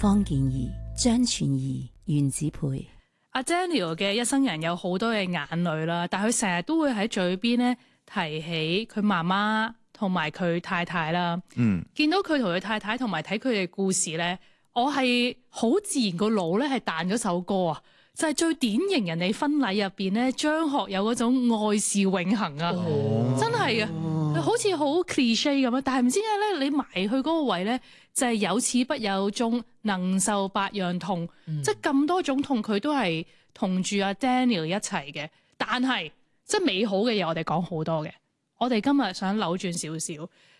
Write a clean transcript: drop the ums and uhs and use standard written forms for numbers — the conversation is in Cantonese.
方健儀、張全儀、袁子培。 阿 Daniel 嘅一生人有好多嘅眼淚啦，但佢成日都會喺嘴邊咧提起佢媽媽同埋佢太太啦。見到佢同佢太太同埋睇佢哋故事咧，我係好自然個腦咧係彈咗首歌啊！就係最典型人哋婚禮入邊咧，張學友嗰種愛是永恆啊，真係啊，好似好 cliche 咁啊！但係唔知點解咧，你埋去嗰個位咧，就係有始不有終，能受百樣痛，即係咁多種痛，佢都係同住阿 Daniel 一齊嘅。但係即係美好嘅嘢，我哋講好多嘅。我哋今日想扭轉少少，